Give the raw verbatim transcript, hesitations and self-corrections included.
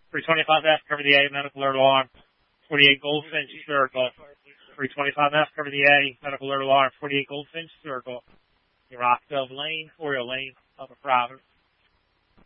three twenty-five F, cover the A, medical alert alarm. forty-eight Goldfinch Circle. three twenty-five F, cover the A, medical alert alarm. forty-eight Goldfinch Circle. Your Rockdove Lane, Oriole Lane, Upper Providence.